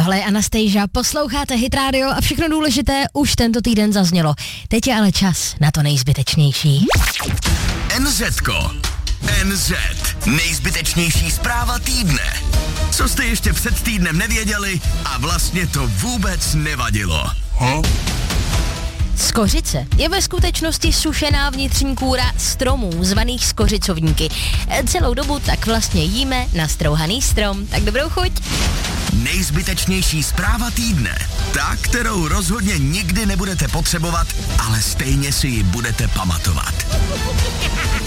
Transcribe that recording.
Tohle je Anastasia, posloucháte Hit Radio a všechno důležité už tento týden zaznělo. Teď je ale čas na to nejzbytečnější. NZ. Nejzbytečnější zpráva týdne. Co jste ještě před týdnem nevěděli a vlastně to vůbec nevadilo. Skořice je ve skutečnosti sušená vnitřní kůra stromů, zvaných skořicovníky. Celou dobu tak vlastně jíme nastrouhaný strom. Tak dobrou chuť. Nejzbytečnější zpráva týdne. Ta, kterou rozhodně nikdy nebudete potřebovat, ale stejně si ji budete pamatovat.